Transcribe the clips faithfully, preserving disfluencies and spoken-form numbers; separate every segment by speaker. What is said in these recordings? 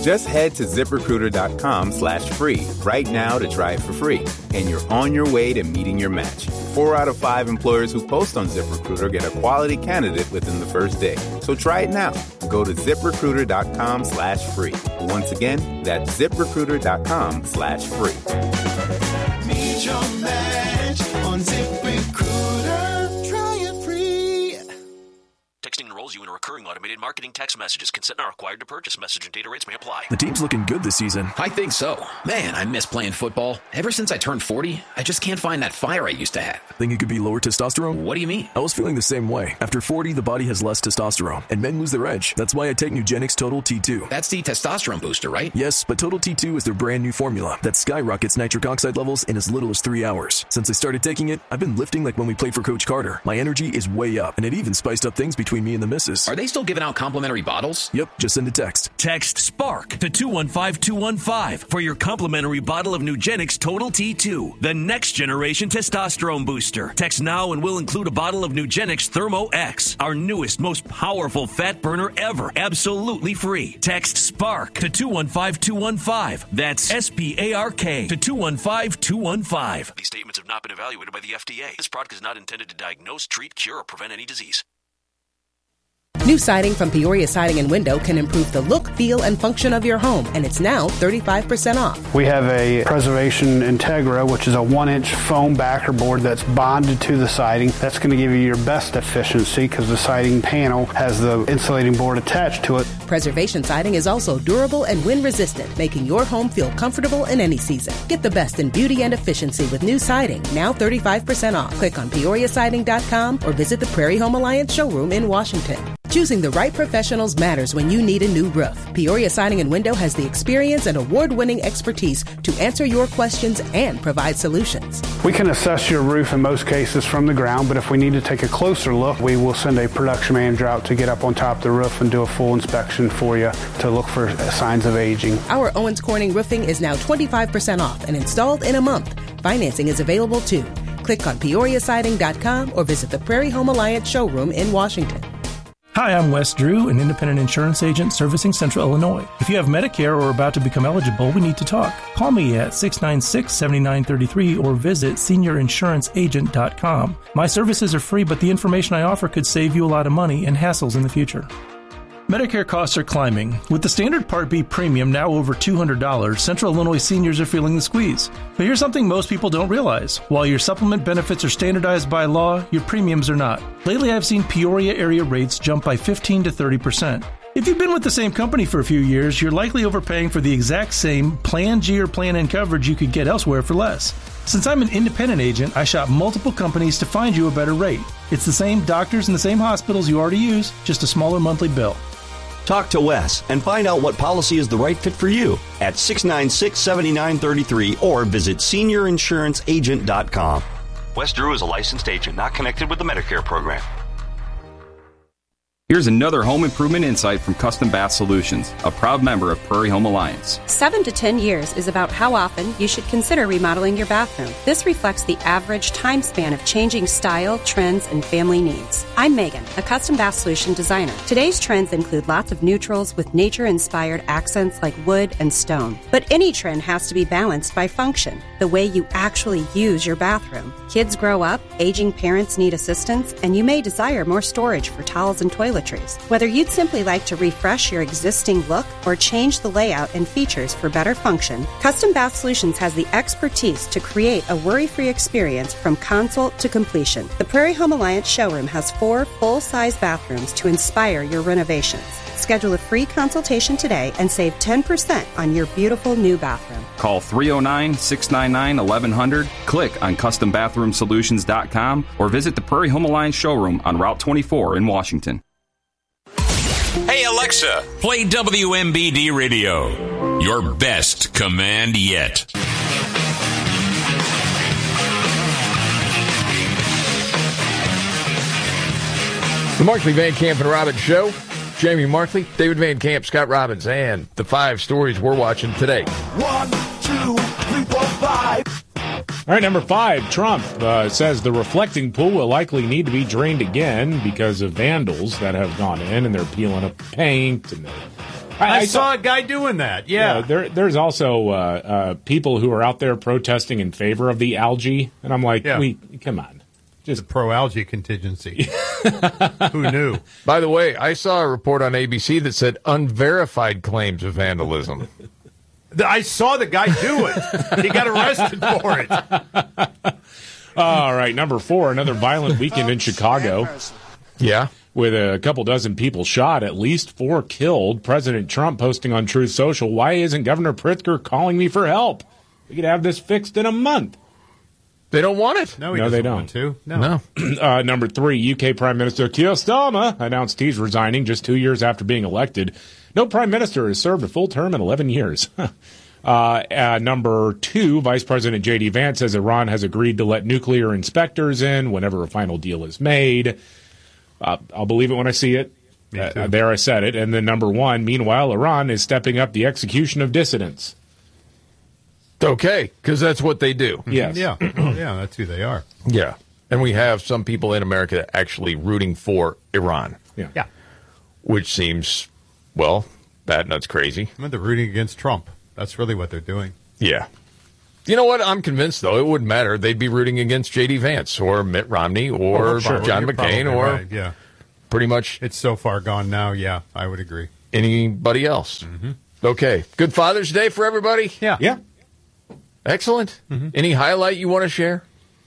Speaker 1: Just head to ZipRecruiter.com slash free right now to try it for free. And you're on your way to meeting your match. Four out of five employers who post on ZipRecruiter get a quality candidate within the first day. So try it now. Go to ZipRecruiter.com slash free. Once again, that's ZipRecruiter.com slash free.
Speaker 2: Meet your match on ZipRecruiter. Try it free.
Speaker 3: Texting enrolls you in a recurring automated marketing text messages. Consent not required to purchase. Message and data rates may apply.
Speaker 4: The team's looking good this season.
Speaker 5: I think so. Man, I miss playing football. Ever since I turned forty, I just can't find that fire I used to have.
Speaker 4: Think it could be lower testosterone?
Speaker 5: What do you mean?
Speaker 4: I was feeling the same way. After forty, the body has less testosterone, and men lose their edge. That's why I take Nugenix Total T two.
Speaker 5: That's the testosterone booster, right?
Speaker 4: Yes, but Total T two is their brand new formula that skyrockets nitric oxide levels in as little as three hours. Since I started taking it, I've been lifting like when we played for Coach Carter. My energy is way up, and it even spiced up things between me and the missus.
Speaker 5: Are they still giving out complimentary bottles?
Speaker 4: Yep, just send a text.
Speaker 6: Text SPARK to two one five two one five for your complimentary bottle of Nugenix Total T two, the next generation testosterone booster. Text now and we'll include a bottle of Nugenix Thermo X, our newest, most powerful fat burner ever, absolutely free. Text SPARK to two one five two one five. That's S P A R K to two one five two one five.
Speaker 3: These statements have not been evaluated by the F D A. This product is not intended to diagnose, treat, cure, or prevent any disease.
Speaker 7: New siding from Peoria Siding and Window can improve the look, feel, and function of your home, and it's now thirty-five percent off.
Speaker 8: We have a Preservation Integra, which is a one-inch foam backer board that's bonded to the siding. That's going to give you your best efficiency because the siding panel has the insulating board attached to it.
Speaker 7: Preservation Siding is also durable and wind-resistant, making your home feel comfortable in any season. Get the best in beauty and efficiency with new siding, now thirty-five percent off. Click on Peoria Siding dot com or visit the Prairie Home Alliance showroom in Washington. Choosing the right professionals matters when you need a new roof. Peoria Siding and Window has the experience and award-winning expertise to answer your questions and provide solutions.
Speaker 8: We can assess your roof in most cases from the ground, but if we need to take a closer look, we will send a production manager out to get up on top of the roof and do a full inspection for you to look for signs of aging.
Speaker 7: Our Owens Corning roofing is now twenty-five percent off and installed in a month. Financing is available too. Click on Peoria Siding dot com or visit the Prairie Home Alliance showroom in Washington.
Speaker 9: Hi, I'm Wes Drew, an independent insurance agent servicing Central Illinois. If you have Medicare or are about to become eligible, we need to talk. Call me at six nine six, seven nine three three or visit senior insurance agent dot com. My services are free, but the information I offer could save you a lot of money and hassles in the future. Medicare costs are climbing. With the standard Part B premium now over two hundred dollars, Central Illinois seniors are feeling the squeeze. But here's something most people don't realize. While your supplement benefits are standardized by law, your premiums are not. Lately, I've seen Peoria area rates jump by fifteen to thirty percent. If you've been with the same company for a few years, you're likely overpaying for the exact same Plan G or Plan N coverage you could get elsewhere for less. Since I'm an independent agent, I shop multiple companies to find you a better rate. It's the same doctors and the same hospitals you already use, just a smaller monthly bill.
Speaker 10: Talk to Wes and find out what policy is the right fit for you at six nine six, seven nine three three or visit senior insurance agent dot com.
Speaker 3: Wes Drew is a licensed agent not connected with the Medicare program.
Speaker 11: Here's another home improvement insight from Custom Bath Solutions, a proud member of Prairie Home Alliance.
Speaker 12: Seven to ten years is about how often you should consider remodeling your bathroom. This reflects the average time span of changing style, trends, and family needs. I'm Megan, a Custom Bath Solution designer. Today's trends include lots of neutrals with nature-inspired accents like wood and stone. But any trend has to be balanced by function, the way you actually use your bathroom. Kids grow up, aging parents need assistance, and you may desire more storage for towels and toiletries. Whether you'd simply like to refresh your existing look or change the layout and features for better function, Custom Bath Solutions has the expertise to create a worry-free experience from consult to completion. The Prairie Home Alliance showroom has four full-size bathrooms to inspire your renovations. Schedule a free consultation today and save ten percent on your beautiful new bathroom.
Speaker 11: Call three oh nine, six nine nine, eleven hundred, click on custom bathroom solutions dot com, or visit the Prairie Home Alliance showroom on Route twenty-four in Washington.
Speaker 13: Hey Alexa, play W M B D Radio. Your best command yet.
Speaker 14: The Markley, Van Camp, and Robbins Show. Jamie Markley, David Van Camp, Scott Robbins, and the five stories we're watching today.
Speaker 2: One, two, three, four, five.
Speaker 15: All right, number five, Trump uh, says the reflecting pool will likely need to be drained again because of vandals that have gone in and they're peeling up the paint and they're I,
Speaker 16: I saw a guy doing that. Yeah.
Speaker 15: yeah there, there's also uh, uh, people who are out there protesting in favor of the algae, and I'm like,
Speaker 16: Yeah.
Speaker 15: we come on.
Speaker 16: Just the pro-algae contingency. Who knew?
Speaker 14: By the way, I saw a report on A B C that said unverified claims of vandalism.
Speaker 16: I saw the guy do it. He got arrested for it.
Speaker 15: All right, number four, another violent weekend in Chicago.
Speaker 14: Yeah.
Speaker 15: With a couple dozen people shot, at least four killed. President Trump posting on Truth Social, why isn't Governor Pritzker calling me for help? We could have this fixed in a month.
Speaker 14: They don't want it.
Speaker 16: No, he
Speaker 15: no
Speaker 16: doesn't
Speaker 15: they don't.
Speaker 16: want to. No.
Speaker 14: No.
Speaker 15: uh, number three, U K Prime Minister Keir Starmer announced he's resigning just two years after being elected. No prime minister has served a full term in eleven years. uh, uh, number two, Vice President J D Vance says Iran has agreed to let nuclear inspectors in whenever a final deal is made. Uh, I'll believe it when I see it. Uh, there I said it. And then number one, meanwhile, Iran is stepping up the execution of dissidents.
Speaker 14: Okay, because that's what they do.
Speaker 15: Yes.
Speaker 16: Yeah. Yeah, that's who they are.
Speaker 14: Yeah. And we have some people in America actually rooting for Iran.
Speaker 15: Yeah.
Speaker 16: Yeah.
Speaker 14: Which seems, well, bad nuts crazy.
Speaker 16: I mean, they're rooting against Trump. That's really what they're doing.
Speaker 14: Yeah. You know what? I'm convinced, though, it wouldn't matter. They'd be rooting against J D Vance or Mitt Romney or
Speaker 16: Oh, sure.
Speaker 14: John
Speaker 16: You're
Speaker 14: McCain
Speaker 16: probably
Speaker 14: or
Speaker 16: right, yeah.
Speaker 14: pretty much
Speaker 16: It's so far gone now. Yeah, I would agree.
Speaker 14: anybody else. Okay. Good Father's Day for everybody?
Speaker 16: Yeah.
Speaker 15: Yeah.
Speaker 14: Excellent. Any highlight you want to share?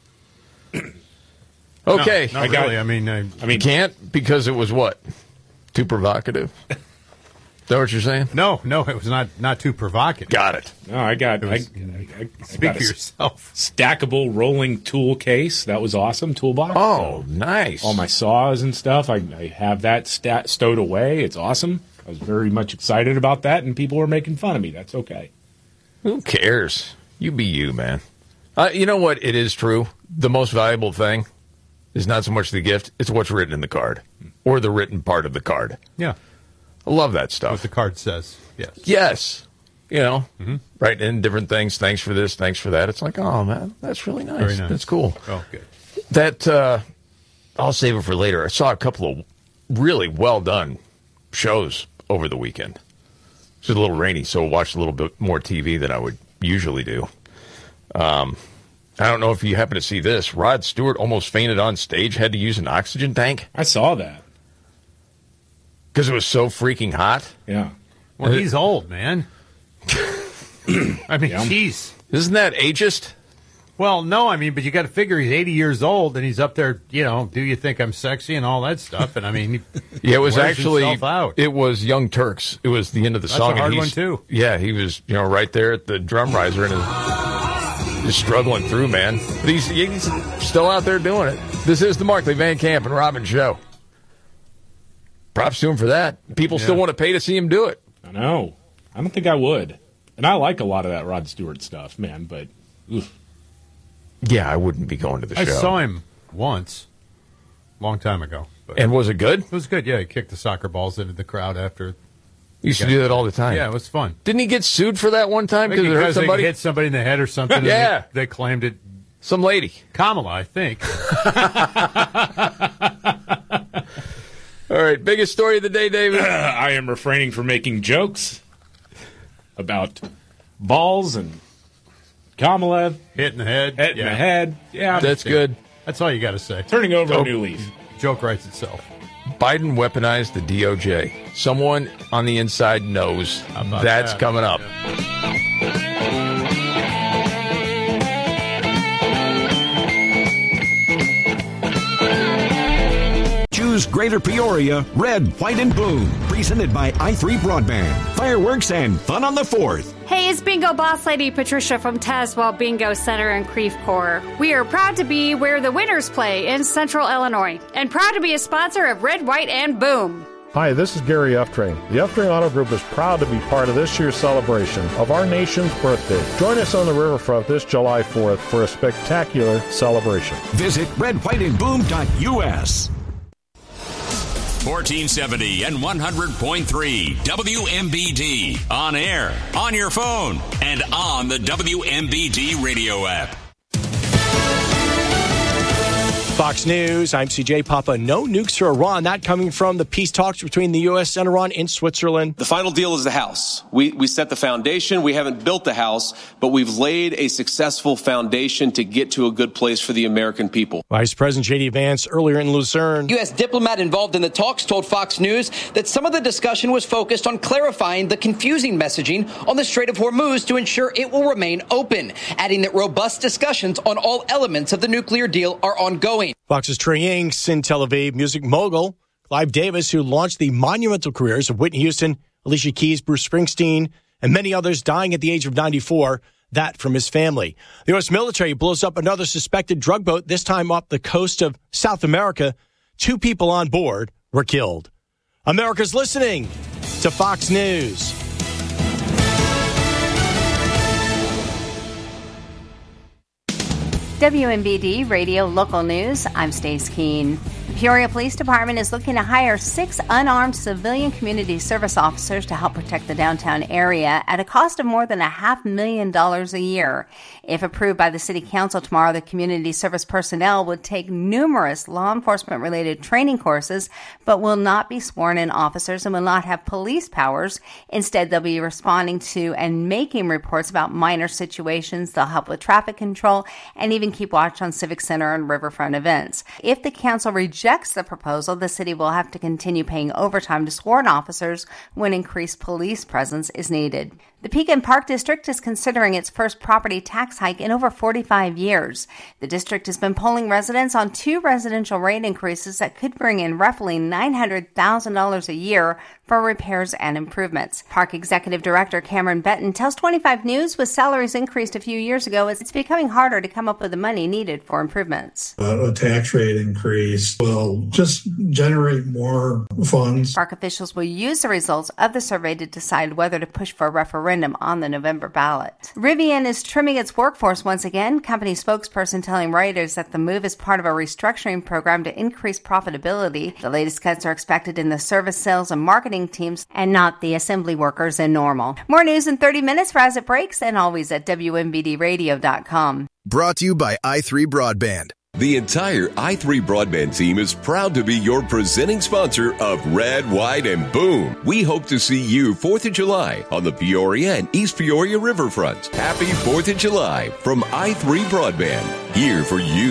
Speaker 14: Okay.
Speaker 16: No, not
Speaker 15: I got-
Speaker 16: really. I mean, I,
Speaker 15: I mean,
Speaker 14: Can't because it was what? Too provocative? Is that what you're saying?
Speaker 16: no, no, it was not not too provocative.
Speaker 14: Got it.
Speaker 15: no, I got, I,
Speaker 16: was-
Speaker 15: I, I, I
Speaker 16: Speak
Speaker 15: got
Speaker 16: for
Speaker 15: a
Speaker 16: yourself.
Speaker 15: stackable rolling tool case. That was awesome. Toolbox.
Speaker 14: Oh, nice.
Speaker 15: All my saws and stuff. I, I have that stat, stowed away. It's awesome. I was very much excited about that, and people were making fun of me. That's okay.
Speaker 14: Who cares? You be you, man. Uh, you know what? It is true. The most valuable thing is not so much the gift, it's what's written in the card or the written part of the card.
Speaker 16: Yeah.
Speaker 14: I love that
Speaker 16: What
Speaker 14: stuff.
Speaker 16: the card says. Yes.
Speaker 14: Yes. You know,
Speaker 16: Mm-hmm.
Speaker 14: writing in different things. Thanks for this. Thanks for that. It's like, oh, man, that's really nice.
Speaker 16: Very nice.
Speaker 14: That's cool.
Speaker 16: Oh, good.
Speaker 14: That, uh, I'll save it for later. I saw a couple of really well done shows over the weekend. It's a little rainy, so I watched a little bit more T V than I would usually do. Um, I don't know if you happen to see this. Rod Stewart almost fainted on stage, had to use an oxygen tank
Speaker 15: I saw that.
Speaker 14: because it was so freaking hot.
Speaker 15: Yeah.
Speaker 16: Well, he's old, man. I mean,
Speaker 15: Yeah.
Speaker 16: jeez.
Speaker 14: Isn't that ageist?
Speaker 16: Well, no, I mean, but you got to figure he's eighty years old and he's up there, you know, do you think I'm sexy and all that stuff? And I mean, he
Speaker 14: Yeah, it was
Speaker 16: wears
Speaker 14: actually
Speaker 16: himself out.
Speaker 14: it was Young Turks. It was the end of the
Speaker 16: That's
Speaker 14: song.
Speaker 16: a hard
Speaker 14: and
Speaker 16: one,
Speaker 14: he's-
Speaker 16: too.
Speaker 14: Yeah, he was you know right there at the drum riser and is, is struggling through, man. But he's, he's still out there doing it. This is the Markley Van Camp and Robin show. Props to him for that. People still
Speaker 16: Yeah.
Speaker 14: want to pay to see him do it.
Speaker 15: I know. I don't think I would. And I like a lot of that Rod Stewart stuff, man, but oof.
Speaker 14: Yeah, I wouldn't be going to the
Speaker 16: I
Speaker 14: show.
Speaker 16: saw him once, long time ago. But
Speaker 14: And was it good?
Speaker 16: it was good. Yeah, he kicked the soccer balls into the crowd after.
Speaker 14: He used to do that all the time.
Speaker 16: Yeah, it was fun.
Speaker 14: Didn't he get sued for that one time because it hurt
Speaker 16: Because they
Speaker 14: somebody?
Speaker 16: hit somebody in the head or something. and
Speaker 14: Yeah.
Speaker 16: they, they claimed it.
Speaker 14: Some lady.
Speaker 16: Kamala, I think.
Speaker 14: All right, biggest story of the day, David.
Speaker 15: I am refraining from making jokes about balls and Kamala
Speaker 16: Hit in the head.
Speaker 15: hit in
Speaker 16: yeah.
Speaker 15: the head. Yeah,
Speaker 14: That's good.
Speaker 16: That's all you got to say.
Speaker 15: turning over
Speaker 14: Oh.
Speaker 15: a new leaf.
Speaker 16: Joke writes itself.
Speaker 14: Biden weaponized the D O J. Someone on the inside knows
Speaker 16: about
Speaker 14: that's
Speaker 16: that?
Speaker 14: coming up.
Speaker 17: Choose Greater Peoria, red, white, and blue. Presented by i three Broadband. Fireworks and fun on the fourth.
Speaker 18: Hey, it's Bingo Boss Lady Patricia from Tazewell Bingo Center in Creve Coeur. We are proud to be where the winners play in Central Illinois and proud to be a sponsor of Red, White, and Boom.
Speaker 19: Hi, this is Gary Uftrain. The Uftrain Auto Group is proud to be part of this year's celebration of our nation's birthday. Join us on the riverfront this July fourth for a spectacular celebration.
Speaker 17: Visit red white and boom dot U S.
Speaker 13: fourteen seventy and one hundred point three W M B D. On air, on your phone, and on the W M B D radio app.
Speaker 20: Fox News, I'm C J Papa. No nukes for Iran, not coming from the peace talks between the U S and Iran in Switzerland.
Speaker 21: The final deal is the house. We we set the foundation. We haven't built the house, but we've laid a successful foundation to get to a good place for the American people.
Speaker 20: Vice President J D Vance earlier in Lucerne.
Speaker 22: U S diplomat involved in the talks told Fox News that some of the discussion was focused on clarifying the confusing messaging on the Strait of Hormuz to ensure it will remain open, adding that robust discussions on all elements of the nuclear deal are ongoing.
Speaker 20: Fox's Trey Yanks in Tel Aviv. Music mogul Clive Davis, who launched the monumental careers of Whitney Houston, Alicia Keys, Bruce Springsteen, and many others, dying at the age of ninety-four. That from his family. The U S military blows up another suspected drug boat, this time off the coast of South America. Two people on board were killed. America's listening to Fox News.
Speaker 23: W M B D Radio Local News, I'm Stace Keene. The Peoria Police Department is looking to hire six unarmed civilian community service officers to help protect the downtown area at a cost of more than a half million dollars a year. If approved by the City Council tomorrow, the community service personnel would take numerous law enforcement-related training courses, but will not be sworn-in officers and will not have police powers. Instead, they'll be responding to and making reports about minor situations. They'll help with traffic control and even keep watch on Civic Center and riverfront events. If the council rejects the proposal, the city will have to continue paying overtime to sworn officers when increased police presence is needed. The Pekin Park District is considering its first property tax hike in over forty-five years. The district has been polling residents on two residential rate increases that could bring in roughly nine hundred thousand dollars a year for repairs and improvements. Park Executive Director Cameron Benton tells twenty-five News with salaries increased a few years ago, it's becoming harder to come up with the money needed for improvements.
Speaker 24: Uh, a tax rate increase will just generate more funds.
Speaker 23: Park officials will use the results of the survey to decide whether to push for a referendum on the November ballot. Rivian is trimming its workforce once again. Company spokesperson telling Reuters that the move is part of a restructuring program to increase profitability. The latest cuts are expected in the service, sales, and marketing teams and not the assembly workers in Normal. More news in thirty minutes for As It Breaks and always at W M B D radio dot com.
Speaker 25: Brought to you by i three Broadband.
Speaker 26: The entire i three Broadband team is proud to be your presenting sponsor of Red, White, and Boom. We hope to see you fourth of July on the Peoria and East Peoria Riverfront. Happy fourth of July from i three Broadband, here for you.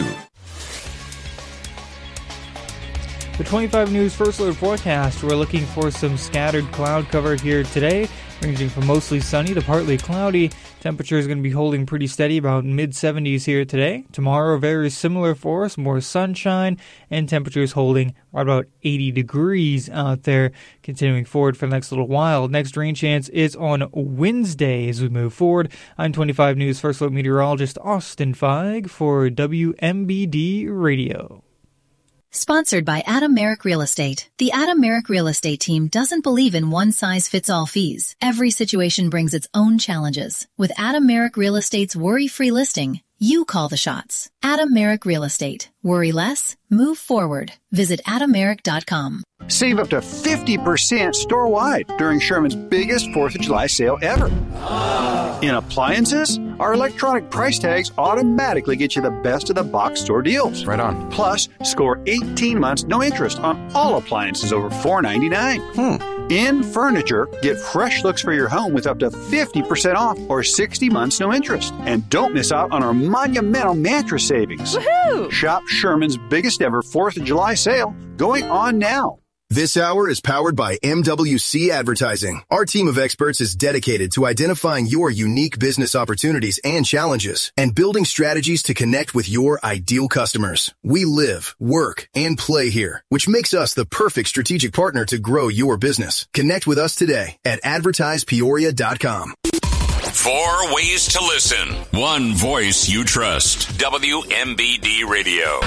Speaker 27: The twenty-five News First Alert forecast, we're looking for some scattered cloud cover here today, ranging from mostly sunny to partly cloudy. Temperature is going to be holding pretty steady, about mid seventies here today. Tomorrow, very similar for us, more sunshine, and temperatures holding right about eighty degrees out there, continuing forward for the next little while. Next rain chance is on Wednesday as we move forward. I'm twenty-five News First Alert meteorologist Austin Feig for W M B D Radio.
Speaker 28: Sponsored by Adam Merrick Real Estate. The Adam Merrick Real Estate team doesn't believe in one-size-fits-all fees. Every situation brings its own challenges. With Adam Merrick Real Estate's worry-free listing, you call the shots. Adam Merrick Real Estate. Worry less, move forward. Visit adam merrick dot com.
Speaker 29: Save up to fifty percent store-wide during Sherman's biggest fourth of July sale ever. In appliances, our electronic price tags automatically get you the best of the box store deals.
Speaker 30: Right on.
Speaker 29: Plus, score eighteen months no interest on all appliances over four ninety-nine.
Speaker 30: Hmm.
Speaker 29: In furniture, get fresh looks for your home with up to fifty percent off or sixty months no interest. And don't miss out on our monumental mattress savings.
Speaker 28: Woohoo!
Speaker 29: Shop Sherman's biggest ever fourth of July sale going on now.
Speaker 25: This hour is powered by M W C Advertising. Our team of experts is dedicated to identifying your unique business opportunities and challenges and building strategies to connect with your ideal customers. We live, work, and play here, which makes us the perfect strategic partner to grow your business. Connect with us today at advertise peoria dot com.
Speaker 13: Four ways to listen. One voice you trust. W M B D Radio.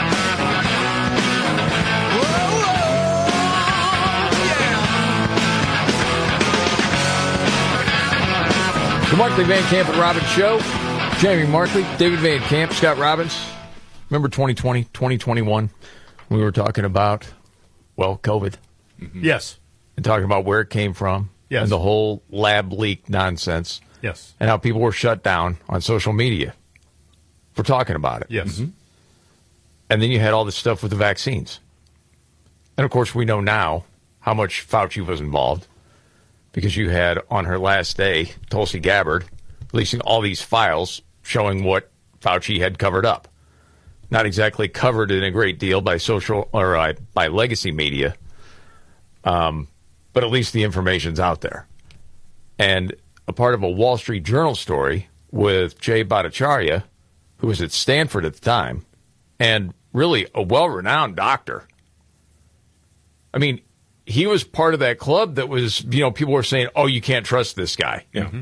Speaker 14: The Markley Van Camp and Robbins Show. Jamie Markley, David Van Camp, Scott Robbins. Remember twenty twenty, twenty twenty-one? We were talking about, well, COVID.
Speaker 16: Mm-hmm. Yes.
Speaker 14: And talking about where it came from.
Speaker 16: Yes.
Speaker 14: And the whole lab leak nonsense.
Speaker 16: Yes.
Speaker 14: And how people were shut down on social media for talking about it.
Speaker 16: Yes. Mm-hmm.
Speaker 14: And then you had all this stuff with the vaccines. And, of course, we know now how much Fauci was involved because you had, on her last day, Tulsi Gabbard releasing all these files showing what Fauci had covered up. Not exactly covered in a great deal by social or uh, by legacy media, um, but at least the information's out there. And a part of a Wall Street Journal story with Jay Bhattacharya, who was at Stanford at the time, and really a well-renowned doctor. I mean, he was part of that club that was, you know, people were saying, oh, you can't trust this guy.
Speaker 16: Yeah. Mm-hmm.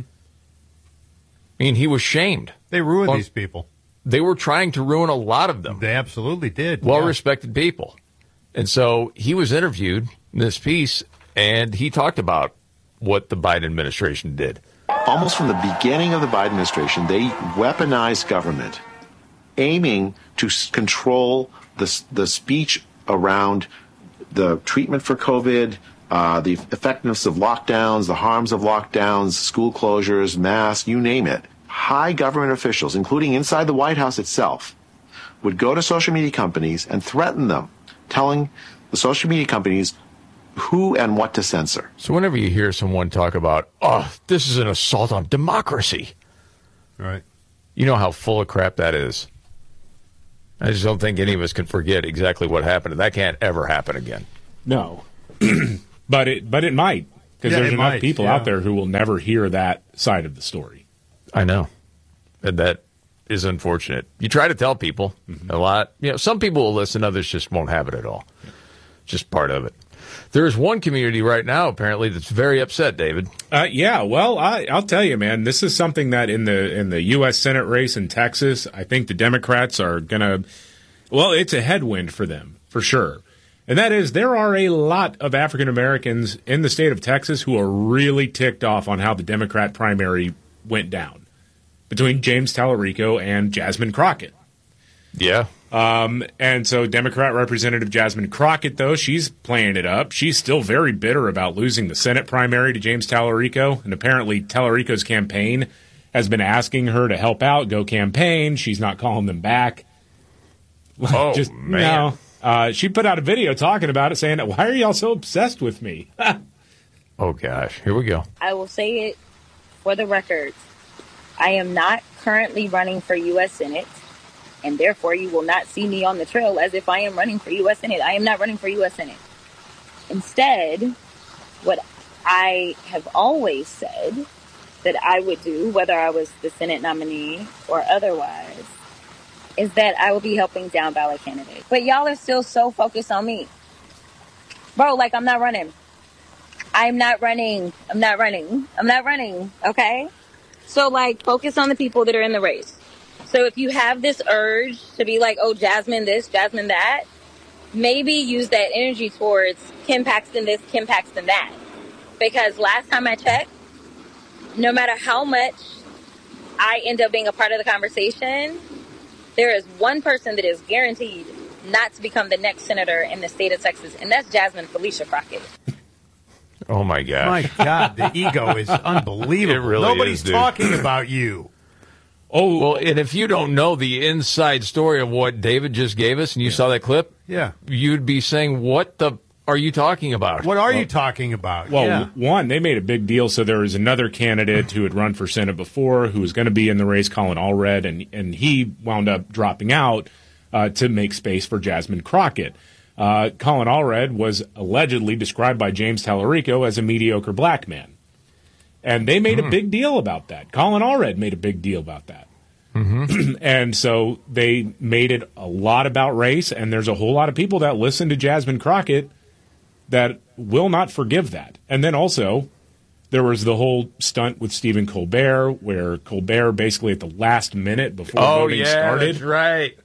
Speaker 14: I mean, he was shamed.
Speaker 16: They ruined
Speaker 14: well,
Speaker 16: these people.
Speaker 14: They were trying to ruin a lot of them.
Speaker 16: They absolutely did.
Speaker 14: Well-respected yeah. people. And so he was interviewed in this piece, and he talked about what the Biden administration did.
Speaker 1: Almost from the beginning of the Biden administration, they weaponized government, aiming to s- control the, the speech around the treatment for COVID, uh, the effectiveness of lockdowns, the harms of lockdowns, school closures, masks, you name it. High government officials, including inside the White House itself, would go to social media companies and threaten them, telling the social media companies who and what to censor.
Speaker 14: So whenever you hear someone talk about, oh, this is an assault on democracy,
Speaker 16: right?
Speaker 14: You know how full of crap that is. I just don't think any of us can forget exactly what happened. That can't ever happen again.
Speaker 15: No. but it but it might, because
Speaker 16: yeah,
Speaker 15: there's enough
Speaker 16: might,
Speaker 15: people
Speaker 16: yeah.
Speaker 15: out there who will never hear that side of the story.
Speaker 14: I know. And that is unfortunate. You try to tell people mm-hmm. a lot. You know, some people will listen, others just won't have it at all. Yeah. Just part of it. There's one community right now, apparently, that's very upset, David.
Speaker 15: Uh, yeah, well, I, I'll tell you, man, this is something that in the in the U S Senate race in Texas, I think the Democrats are going to, well, it's a headwind for them, for sure. And that is, there are a lot of African Americans in the state of Texas who are really ticked off on how the Democrat primary went down between James Tallarico and Jasmine Crockett.
Speaker 14: Yeah.
Speaker 15: Um, and so Democrat Representative Jasmine Crockett, though, she's playing it up. She's still very bitter about losing the Senate primary to James Tallarico. And apparently Tallarico's campaign has been asking her to help out, go campaign. She's not calling them back.
Speaker 14: Oh,
Speaker 15: Just,
Speaker 14: man.
Speaker 15: No. Uh, she put out a video talking about it, saying, why are y'all so obsessed with me?
Speaker 14: Oh, gosh. Here we go.
Speaker 3: I will say it for the record. I am not currently running for U S Senate, and therefore you will not see me on the trail as if I am running for U S Senate. I am not running for U S Senate. Instead, what I have always said that I would do, whether I was the Senate nominee or otherwise, is that I will be helping down ballot candidates. But y'all are still so focused on me. Bro, like, I'm not running. I'm not running. I'm not running. I'm not running, okay? So, like, focus on the people that are in the race. So if you have this urge to be like, oh, Jasmine this, Jasmine that, maybe use that energy towards Kim Paxton this, Kim Paxton that. Because last time I checked, no matter how much I end up being a part of the conversation, there is one person that is guaranteed not to become the next senator in the state of Texas, and that's Jasmine Felicia Crockett.
Speaker 14: Oh, my gosh.
Speaker 16: My God, the ego is unbelievable.
Speaker 14: It really
Speaker 16: Nobody's
Speaker 14: is, dude.
Speaker 16: talking about you.
Speaker 14: Oh, well, and if you don't know the inside story of what David just gave us and you yeah. saw that clip,
Speaker 16: yeah,
Speaker 14: you'd be saying, what the are you talking about?
Speaker 16: What are
Speaker 15: well,
Speaker 16: you talking about?
Speaker 15: Well,
Speaker 16: yeah.
Speaker 15: one, they made a big deal. So there was another candidate who had run for Senate before who was going to be in the race, Colin Allred, and, and he wound up dropping out uh, to make space for Jasmine Crockett. Uh, Colin Allred was allegedly described by James Tallarico as a mediocre black man. And they made mm. a big deal about that. Colin Allred made a big deal about that.
Speaker 14: Mm-hmm.
Speaker 15: And so they made it a lot about race, and there's a whole lot of people that listen to Jasmine Crockett that will not forgive that. And then also, there was the whole stunt with Stephen Colbert, where Colbert basically at the last minute before
Speaker 14: oh,
Speaker 15: voting
Speaker 14: yeah,
Speaker 15: started,
Speaker 14: that's right.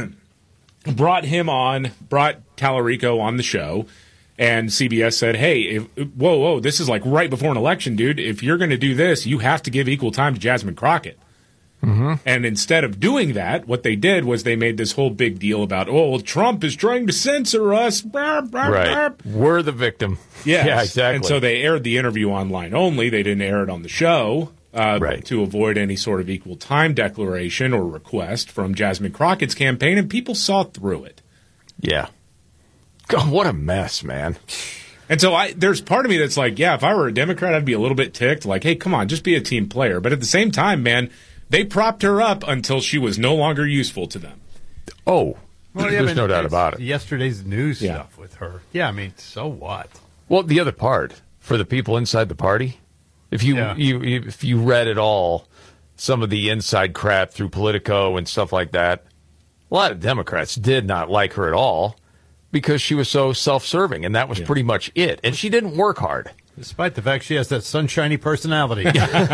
Speaker 15: brought him on, brought Tallarico on the show, and C B S said, hey, if, whoa, whoa, this is like right before an election, dude. If you're going to do this, you have to give equal time to Jasmine Crockett.
Speaker 14: Mm-hmm.
Speaker 15: And instead of doing that, what they did was they made this whole big deal about, oh, well, Trump is trying to censor us. Burp, burp,
Speaker 14: right.
Speaker 15: burp.
Speaker 14: We're the victim.
Speaker 15: Yes.
Speaker 14: Yeah, exactly.
Speaker 15: And so they aired the interview online only. They didn't air it on the show. uh,
Speaker 14: Right.
Speaker 15: to avoid any sort of equal time declaration or request from Jasmine Crockett's campaign, and people saw through it.
Speaker 14: Yeah. God, what a mess, man.
Speaker 15: And so I, there's part of me that's like, yeah, if I were a Democrat, I'd be a little bit ticked. Like, hey, come on, just be a team player. But at the same time, man, they propped her up until she was no longer useful to them.
Speaker 14: Oh,
Speaker 16: Well, yeah,
Speaker 14: there's
Speaker 16: but
Speaker 14: no doubt
Speaker 16: it's
Speaker 14: about it.
Speaker 16: Yesterday's news
Speaker 15: Yeah.
Speaker 16: stuff with her. Yeah, I mean, so what?
Speaker 14: Well, the other part, for the people inside the party, if you,
Speaker 16: Yeah.
Speaker 14: you if you read at all some of the inside crap through Politico and stuff like that, a lot of Democrats did not like her at all because she was so self-serving, and that was pretty much it. And she didn't work hard.
Speaker 16: Despite the fact she has that sunshiny personality.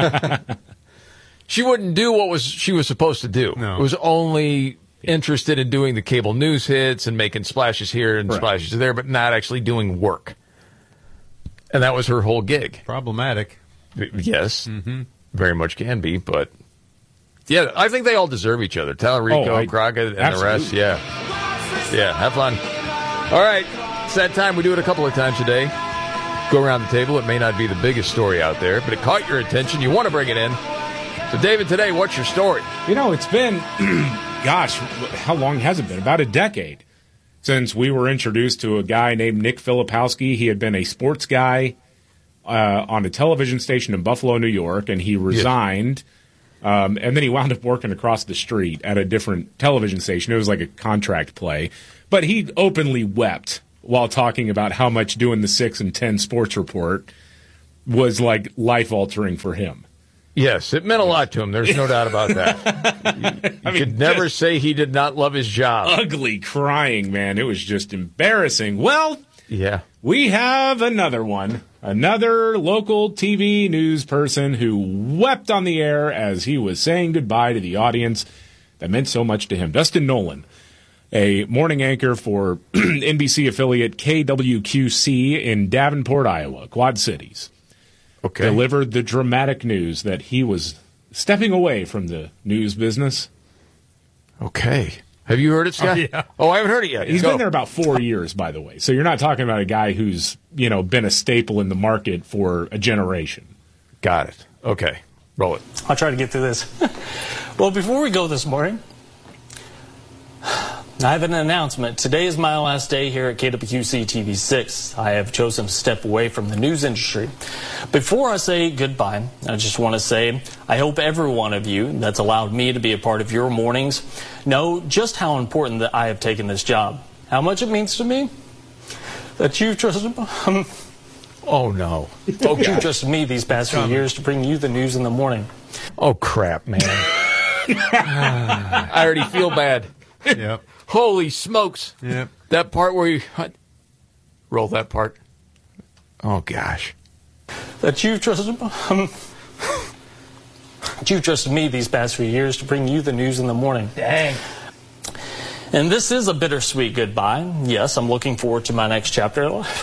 Speaker 14: She wouldn't do what was she was supposed to do.
Speaker 16: No.
Speaker 14: It was only interested in doing the cable news hits and making splashes here and
Speaker 15: Right.
Speaker 14: splashes there, but not actually doing work. And that was her whole gig.
Speaker 16: Problematic.
Speaker 14: Yes,
Speaker 16: Mm-hmm.
Speaker 14: very much can be, but yeah, I think they all deserve each other. Tallarico,
Speaker 15: Oh, I-
Speaker 14: Crockett, and
Speaker 15: absolutely.
Speaker 14: the rest. Yeah, yeah, have fun. All right, it's that time. We do it a couple of times a day. Go around the table. It may not be the biggest story out there, but it caught your attention. You want to bring it in. So, David, today, what's your story?
Speaker 15: You know, it's been, gosh, how long has it been? About a decade since we were introduced to a guy named Nick Filipowski. He had been a sports guy uh, on a television station in Buffalo, New York, and he resigned. Um, and then he wound up working across the street at a different television station. It was like a contract play. But he openly wept while talking about how much doing the six and ten sports report was like life-altering for him.
Speaker 14: Yes, it meant a lot to him. There's no doubt about that. You, you could never say he did not love his job.
Speaker 15: Ugly crying, man. It was just embarrassing. Well,
Speaker 14: Yeah.
Speaker 15: we have another one. Another local T V news person who wept on the air as he was saying goodbye to the audience that meant so much to him. Dustin Nolan, a morning anchor for N B C affiliate K W Q C in Davenport, Iowa, Quad Cities,
Speaker 14: okay.
Speaker 15: delivered the dramatic news that he was stepping away from the news business.
Speaker 14: Okay. Have you heard it, Scott?
Speaker 15: Oh, yeah.
Speaker 14: Oh, I haven't heard it yet.
Speaker 15: He's
Speaker 14: Go.
Speaker 15: been there about four years, by the way. So you're not talking about a guy who's, you know, been a staple in the market for a generation.
Speaker 14: Got it. Okay. Roll it.
Speaker 4: I'll try to get through this. Well, before we go this morning, I have an announcement. Today is my last day here at K W Q C T V six. I have chosen to step away from the news industry. Before I say goodbye, I just want to say I hope every one of you that's allowed me to be a part of your mornings know just how important that I have taken this job. How much it means to me that you've trusted um,
Speaker 14: Oh, no.
Speaker 4: folks, you've trusted me these past few years to bring you the news in the morning.
Speaker 14: Oh, crap, man. I already feel bad.
Speaker 16: Yep.
Speaker 14: Holy smokes.
Speaker 16: Yep.
Speaker 14: That part where you... Roll that part. Oh, gosh.
Speaker 4: That you've trusted um, you've trusted me these past few years to bring you the news in the morning. Dang. And this is a bittersweet goodbye. Yes, I'm looking forward to my next chapter in life.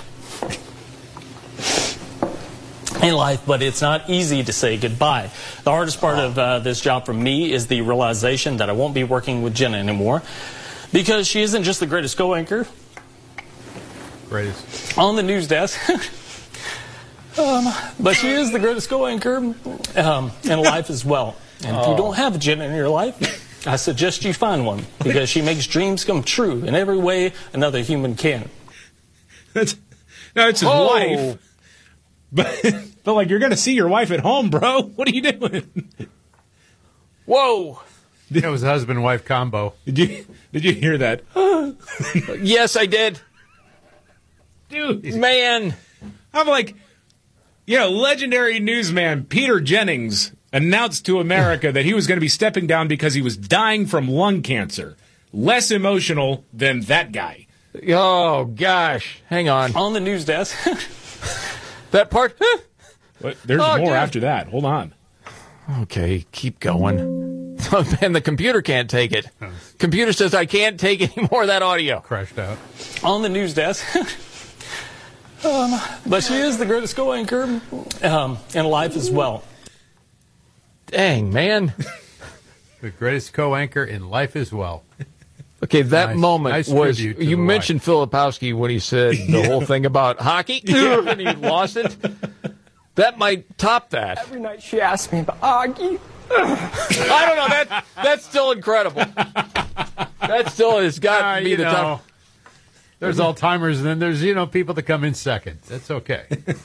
Speaker 4: In life, but it's not easy to say goodbye. The hardest part of uh, this job for me is the realization that I won't be working with Jenna anymore because she isn't just the greatest co-anchor
Speaker 16: Greatest.
Speaker 4: on the news desk. Um, but she is the greatest co-anchor um, in life as well. And if you don't have a Jenna in your life, I suggest you find one because she makes dreams come true in every way another human can.
Speaker 15: That's, no, it's his
Speaker 4: Oh.
Speaker 15: wife. But, but, like, you're going to see your wife at home, bro. What are you doing?
Speaker 14: Whoa.
Speaker 16: It was a husband-wife combo.
Speaker 15: Did you, did you hear that?
Speaker 14: Yes, I did.
Speaker 15: Dude.
Speaker 14: Man.
Speaker 15: I'm like, you know, legendary newsman Peter Jennings announced to America that he was going to be stepping down because he was dying from lung cancer. Less emotional than that guy.
Speaker 14: Oh, gosh. Hang on.
Speaker 4: On the news desk.
Speaker 14: That part?
Speaker 15: But there's
Speaker 14: Oh,
Speaker 15: more
Speaker 14: dude.
Speaker 15: after that. Hold on.
Speaker 14: Okay, keep going. Oh, man, the computer can't take it. Computer says I can't take any more of that audio.
Speaker 16: Crashed out.
Speaker 4: On the news desk. um, but she is the greatest co-anchor um, in life as well.
Speaker 14: Dang, man.
Speaker 16: The greatest co-anchor in life as well.
Speaker 14: Okay, that
Speaker 16: Nice-
Speaker 14: moment
Speaker 16: nice
Speaker 14: was,
Speaker 16: tribute to
Speaker 14: you
Speaker 16: the
Speaker 14: mentioned Filipowski when he said the whole thing about hockey, and he lost it. That might top that.
Speaker 2: Every night she asked me about Augie.
Speaker 14: I don't know. That that's still incredible. That still has got
Speaker 16: Uh,
Speaker 14: to be
Speaker 16: you
Speaker 14: the
Speaker 16: know,
Speaker 14: top.
Speaker 16: There's Alzheimer's, and then there's, you know, people that come in second. That's okay.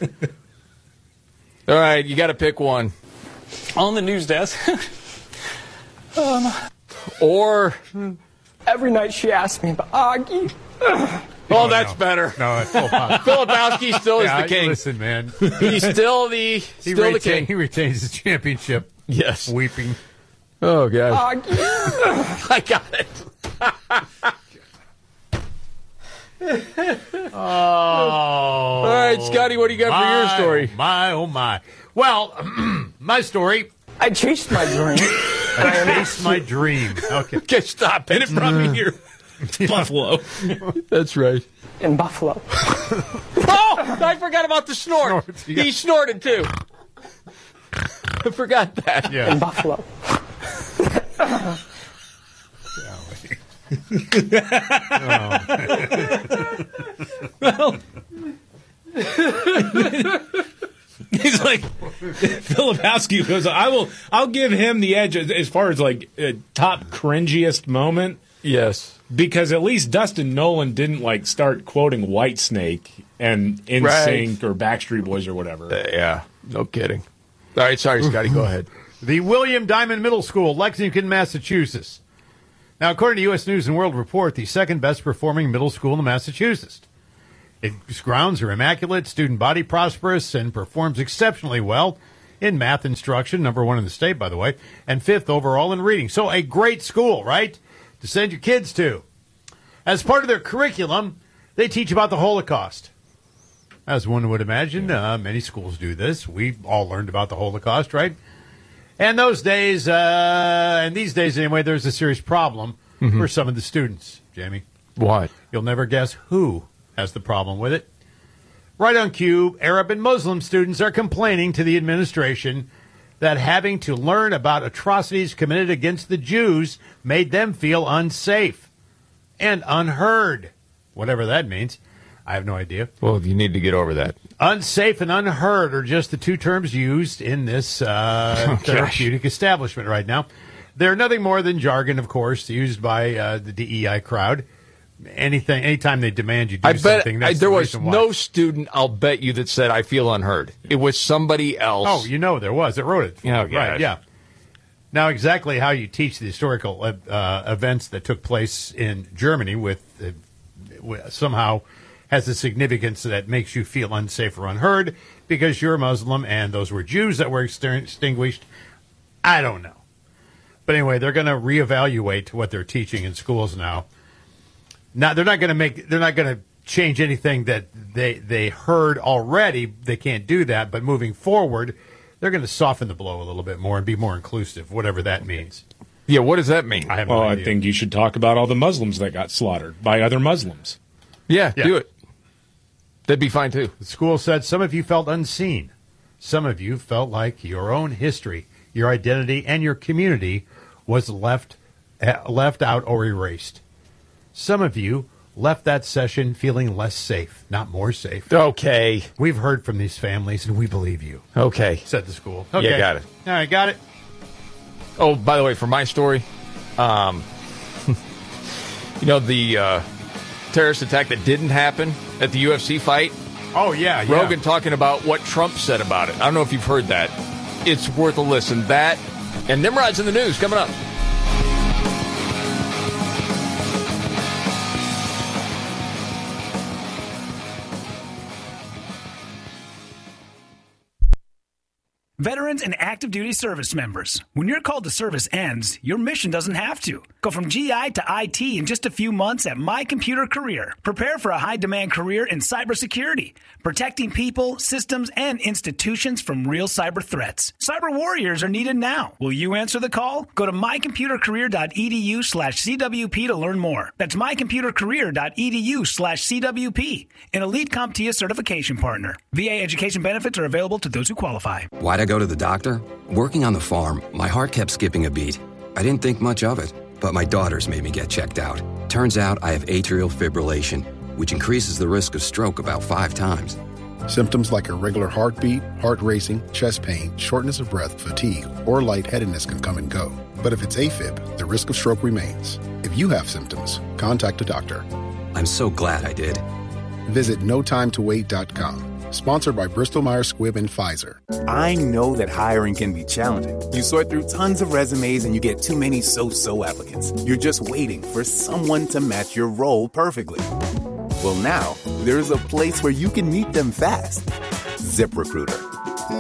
Speaker 14: All right, you got to pick one.
Speaker 4: On the news desk. um,
Speaker 14: or
Speaker 2: every night she asked me about Augie.
Speaker 14: Oh, that's better.
Speaker 16: No, it's Filipowski.
Speaker 14: Filipowski still
Speaker 16: Yeah,
Speaker 14: is the king.
Speaker 16: Listen, man.
Speaker 14: He's still the
Speaker 16: He,
Speaker 14: still the
Speaker 16: retain,
Speaker 14: king.
Speaker 16: he retains the championship.
Speaker 14: Yes.
Speaker 16: Weeping.
Speaker 14: Oh, God.
Speaker 2: Augie.
Speaker 14: I got it.
Speaker 16: Oh.
Speaker 14: All right, Scotty, what do you got
Speaker 16: my,
Speaker 14: for your story?
Speaker 16: Oh, my, oh, my. Well, my story.
Speaker 2: I chased my dream.
Speaker 16: I chased my dream. Okay.
Speaker 14: Okay, stop it.
Speaker 5: And it brought me here. Buffalo.
Speaker 14: That's right.
Speaker 2: In Buffalo.
Speaker 14: Oh, I forgot about the snort.
Speaker 16: Snorts, yeah.
Speaker 14: He snorted, too. I forgot that.
Speaker 16: Yeah.
Speaker 2: In Buffalo.
Speaker 5: Well, he's like Filipowski goes. I will. I'll give him the edge as, as far as like uh, top cringiest moment.
Speaker 14: Yes,
Speaker 5: because at least Dustin Nolan didn't like start quoting Whitesnake and N Sync
Speaker 14: Right.
Speaker 5: or Backstreet Boys or whatever.
Speaker 14: Uh, yeah, no kidding. All right, sorry, Scotty. Go ahead.
Speaker 16: The William Diamond Middle School, Lexington, Massachusetts. Now, according to U S News and World Report, the second best performing middle school in Massachusetts. Its grounds are immaculate, student body prosperous, and performs exceptionally well in math instruction, number one in the state, by the way, and fifth overall in reading. So a great school, right, to send your kids to. As part of their curriculum, they teach about the Holocaust. As one would imagine, uh, many schools do this. We all learned about the Holocaust, right? And those days, uh, and these days anyway, there's a serious problem
Speaker 14: Mhm.
Speaker 16: for some of the students, Jamie.
Speaker 14: What?
Speaker 16: You'll never guess who has the problem with it. Right on cue, Arab and Muslim students are complaining to the administration that having to learn about atrocities committed against the Jews made them feel unsafe and unheard. Whatever that means. I have no idea.
Speaker 14: Well, you need to get over that.
Speaker 16: Unsafe and unheard are just the two terms used in this uh,
Speaker 14: Oh,
Speaker 16: therapeutic establishment right now. They're nothing more than jargon, of course, used by uh, the D E I crowd. Anything, anytime they demand you do
Speaker 14: I bet
Speaker 16: something,
Speaker 14: I,
Speaker 16: that's
Speaker 14: there
Speaker 16: the
Speaker 14: was
Speaker 16: reason why.
Speaker 14: no student, I'll bet you, that said, I feel unheard. It was somebody else.
Speaker 16: Oh, you know there was. It wrote it.
Speaker 14: Oh,
Speaker 16: Right,
Speaker 14: God.
Speaker 16: yeah. Now, exactly how you teach the historical uh, uh, events that took place in Germany with, uh, with somehow has a significance that makes you feel unsafe or unheard because you're a Muslim and those were Jews that were extinguished. I don't know. But anyway, they're going to reevaluate what they're teaching in schools now. Now, they're not going to make, they're not going to change anything that they, they heard already. They can't do that. But moving forward, they're going to soften the blow a little bit more and be more inclusive, whatever that means.
Speaker 14: Yeah, what does that mean?
Speaker 16: I have
Speaker 5: well,
Speaker 16: no
Speaker 5: I
Speaker 16: idea.
Speaker 5: think you should talk about all the Muslims that got slaughtered by other Muslims.
Speaker 14: Yeah,
Speaker 16: Yeah.
Speaker 14: do it. That'd be fine, too.
Speaker 16: The school said some of you felt unseen. Some of you felt like your own history, your identity, and your community was left uh, left out or erased. Some of you left that session feeling less safe, not more safe.
Speaker 14: Okay.
Speaker 16: We've heard from these families, and we believe you,
Speaker 14: Okay.
Speaker 16: said the school.
Speaker 14: Yeah,
Speaker 16: Okay.
Speaker 14: got it.
Speaker 16: All right, got it.
Speaker 14: Oh, by the way, for my story, um, you know, the uh, terrorist attack that didn't happen at the U F C fight?
Speaker 16: Oh, yeah, yeah.
Speaker 14: Rogan talking about what Trump said about it. I don't know if you've heard that. It's worth a listen. That and Nimrod's in the news coming up.
Speaker 6: Veterans and active duty service members, when your call to service ends, your mission doesn't have to. Go from G I to I T in just a few months at My Computer Career. Prepare for a high-demand career in cybersecurity, protecting people, systems, and institutions from real cyber threats. Cyber warriors are needed now. Will you answer the call? Go to mycomputercareer.edu slash CWP to learn more. That's mycomputercareer.edu slash CWP, an elite CompTIA certification partner. V A education benefits are available to those who qualify.
Speaker 7: Why'd I go to the doctor? Working on the farm, my heart kept skipping a beat. I didn't think much of it, but my daughters made me get checked out. Turns out I have atrial fibrillation, which increases the risk of stroke about five times.
Speaker 8: Symptoms like irregular heartbeat, heart racing, chest pain, shortness of breath, fatigue, or lightheadedness can come and go. But if it's AFib, the risk of stroke remains. If you have symptoms, contact a doctor.
Speaker 7: I'm so glad I did.
Speaker 8: Visit no time to wait dot com. Sponsored by Bristol-Myers Squibb and Pfizer.
Speaker 9: I know that hiring can be challenging. You sort through tons of resumes and you get too many so-so applicants. You're just waiting for someone to match your role perfectly. Well, now, there's a place where you can meet them fast. ZipRecruiter.